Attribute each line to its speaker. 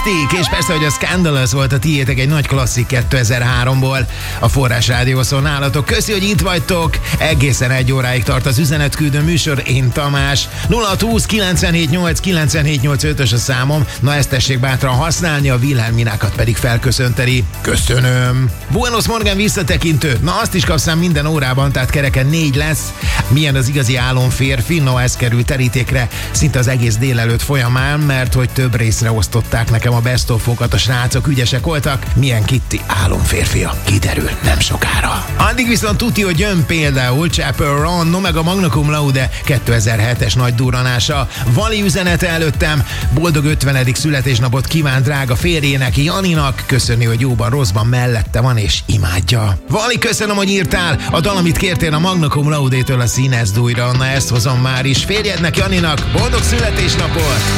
Speaker 1: Mystic, és persze, hogy a Scandalous volt a tiétek, egy nagy klasszik 2003-ból. A Forrás Rádió szól nálatok. Köszi, hogy itt vagytok. Egészen 1 óráig tart az üzenetküldő műsor. Én Tamás. 0620 978 978 a számom. Na, ezt tessék bátran használni, a Wilhelminákat pedig felköszönteni. Köszönöm. Buenos Morgan visszatekintő. Na, azt is kapszám minden órában, tehát kereken 4 lesz. Milyen az igazi álomférfi? No, ez került terítékre szinte az egész délelőtt folyamán, mert hogy több részre osztották nekem a best of-okat, a srácok ügyesek voltak. Milyen Kitty álomférfia? Kiderül nem sokára. Addig viszont tuti, hogy jön például Chappell Roan, no meg a Magna Cum Laude 2007-es nagy durranása. Vali üzenete előttem, boldog 50. születésnapot kíván drága férjének, Janinak, köszöni, hogy jóban, rosszban mellette van és imádja. Vali, köszönöm, hogy írtál, a dal, amit kértél a Magna Cum Laude-től a Színeszdújra, na ezt hozom már is. Férjednek, Janinak, boldog születésnapot!